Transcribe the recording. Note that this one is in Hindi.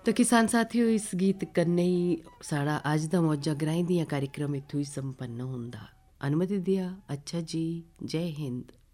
तो किसान साथियों, इस गीत कन्ने ही साड़ा अज दा मौजा ग्राईं दियां कार्यक्रम इत्थों ही संपन्न हुंदा। अनुमति दिया। अच्छा जी, जय हिंद।